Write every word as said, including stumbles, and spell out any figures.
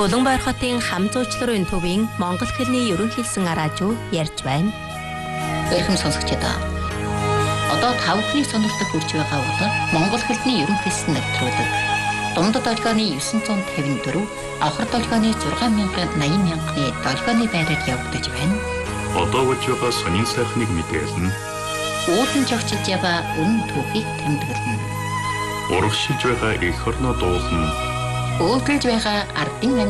Улаанбаяр хотын хам зуучларын төвийн монгол хэлний ерөнхийлсэн араажуу ярьж байна. Эрхэм сонсогчдоо. Одоо тав хүний сонирхолтой хүрч байгаа бол монгол хэлний ерөнхийлсэн нэвтрүүлэг. Дундад долгионы девятьсот пятьдесят четыре, авахар долгионы шесть thousand восемьдесят мянганы долгионы байраар явагдаж байна. Одоо болж байгаа сонин сайхныг мэдээлнэ. Уулын жогчж яваа үнэн түүхийг тэмдэглэнэ. Урагшилж байгаа эх орноо дуулна. Өөдөлж байгаа ардын